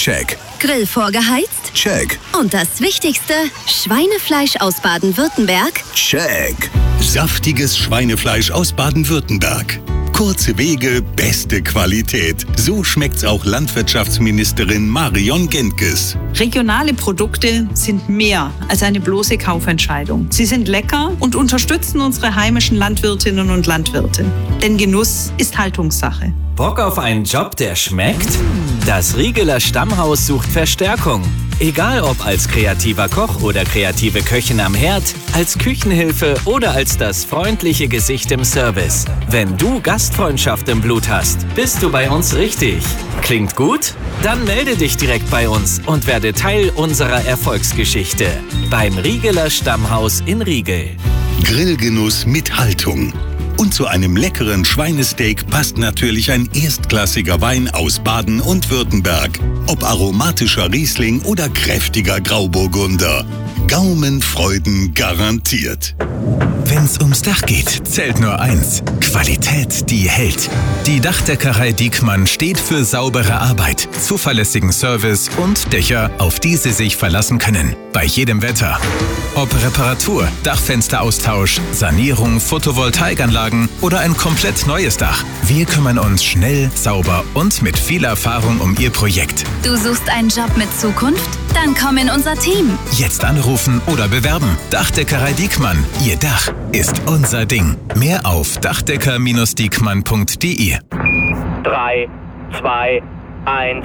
Check. Grill vorgeheizt? Check. Und das Wichtigste, Schweinefleisch aus Baden-Württemberg? Check. Saftiges Schweinefleisch aus Baden-Württemberg. Kurze Wege, beste Qualität. So schmeckt's auch Landwirtschaftsministerin Marion Gentges. Regionale Produkte sind mehr als eine bloße Kaufentscheidung. Sie sind lecker und unterstützen unsere heimischen Landwirtinnen und Landwirte. Denn Genuss ist Haltungssache. Bock auf einen Job, der schmeckt? Das Riegeler Stammhaus sucht Verstärkung. Egal ob als kreativer Koch oder kreative Köchin am Herd, als Küchenhilfe oder als das freundliche Gesicht im Service. Wenn du Gastfreundschaft im Blut hast, bist du bei uns richtig. Klingt gut? Dann melde dich direkt bei uns und werde Teil unserer Erfolgsgeschichte. Beim Riegeler Stammhaus in Riegel. Grillgenuss mit Haltung. Und zu einem leckeren Schweinesteak passt natürlich ein erstklassiger Wein aus Baden und Württemberg. Ob aromatischer Riesling oder kräftiger Grauburgunder. Gaumenfreuden garantiert. Wenn's ums Dach geht, zählt nur eins. Qualität, die hält. Die Dachdeckerei Diekmann steht für saubere Arbeit, zuverlässigen Service und Dächer, auf die Sie sich verlassen können. Bei jedem Wetter. Ob Reparatur, Dachfensteraustausch, Sanierung, Photovoltaikanlagen oder ein komplett neues Dach. Wir kümmern uns schnell, sauber und mit viel Erfahrung um Ihr Projekt. Du suchst einen Job mit Zukunft? Dann komm in unser Team. Jetzt anrufen oder bewerben. Dachdeckerei Diekmann. Ihr Dach ist unser Ding. Mehr auf dachdecker-diekmann.de. 3, 2, 1.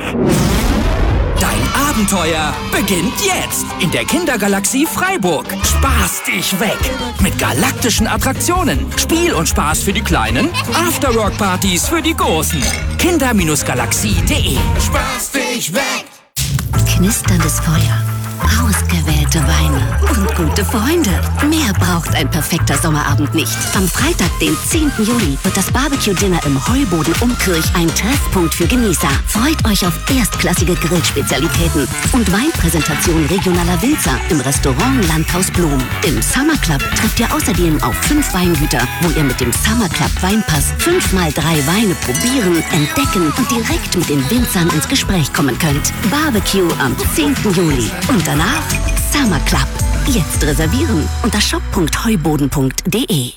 Dein Abenteuer beginnt jetzt in der Kindergalaxie Freiburg. Spaß dich weg mit galaktischen Attraktionen, Spiel und Spaß für die Kleinen, Afterwork-Partys für die Großen. Kinder-galaxie.de. Spaß dich weg. Knisterndes Feuer, ausgewählte Weine und gute Freunde. Mehr braucht ein perfekter Sommerabend nicht. Am Freitag, den 10. Juli, wird das Barbecue-Dinner im Heuboden Umkirch ein Treffpunkt für Genießer. Freut euch auf erstklassige Grillspezialitäten und Weinpräsentation regionaler Winzer im Restaurant Landhaus Blum. Im Summer Club trefft ihr außerdem auf 5 Weingüter, wo ihr mit dem Summer Club Weinpass 5x3 Weine probieren, entdecken und direkt mit den Winzern ins Gespräch kommen könnt. Barbecue am 10. Juli. Und danach Summer Club. Jetzt reservieren unter shop.heuboden.de.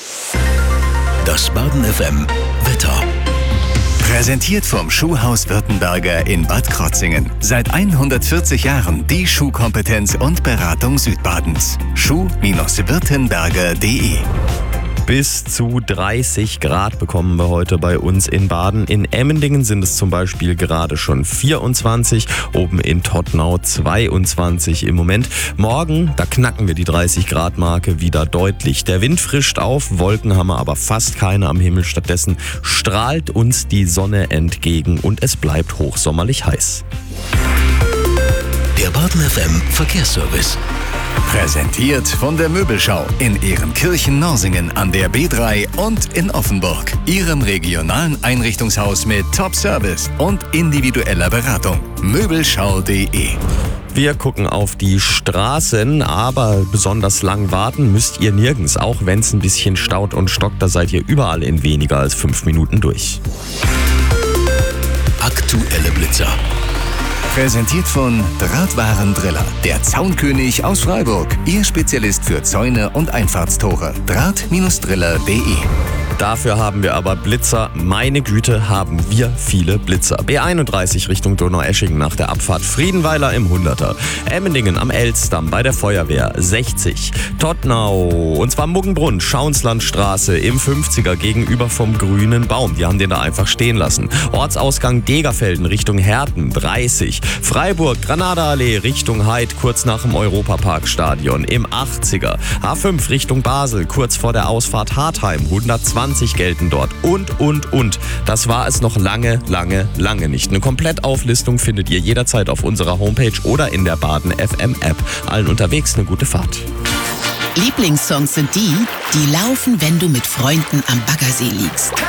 Das Baden FM Wetter. Präsentiert vom Schuhhaus Württemberger in Bad Krotzingen. Seit 140 Jahren die Schuhkompetenz und Beratung Südbadens. Schuh-württemberger.de. Bis zu 30 Grad bekommen wir heute bei uns in Baden. In Emmendingen sind es zum Beispiel gerade schon 24, oben in Todtnau 22 im Moment. Morgen, da knacken wir die 30 Grad Marke wieder deutlich. Der Wind frischt auf, Wolken haben wir aber fast keine am Himmel. Stattdessen strahlt uns die Sonne entgegen und es bleibt hochsommerlich heiß. Der Baden FM Verkehrsservice. Präsentiert von der Möbelschau in Ehrenkirchen-Norsingen an der B3 und in Offenburg. Ihrem regionalen Einrichtungshaus mit Top-Service und individueller Beratung. Möbelschau.de. Wir gucken auf die Straßen, aber besonders lang warten müsst ihr nirgends. Auch wenn es ein bisschen staut und stockt, da seid ihr überall in weniger als 5 Minuten durch. Aktuelle Blitzer. Präsentiert von Drahtwarendriller, der Zaunkönig aus Freiburg. Ihr Spezialist für Zäune und Einfahrtstore. Draht-driller.de. Dafür haben wir aber Blitzer. Meine Güte, haben wir viele Blitzer. B31 Richtung Donaueschingen nach der Abfahrt Friedenweiler im 100er. Emmendingen am Elstdamm bei der Feuerwehr 60. Todtnau, und zwar Muggenbrunn, Schauenslandstraße im 50er gegenüber vom Grünen Baum. Die haben den da einfach stehen lassen. Ortsausgang Degerfelden Richtung Herten 30. Freiburg, Granadaallee Richtung Heid kurz nach dem Europaparkstadion im 80er. A5 Richtung Basel kurz vor der Ausfahrt Hartheim 120 gelten dort und. Das war es noch lange nicht. Eine Komplettauflistung findet ihr jederzeit auf unserer Homepage oder in der Baden FM App. Allen unterwegs eine gute Fahrt. Lieblingssongs sind die laufen, wenn du mit Freunden am Baggersee liegst.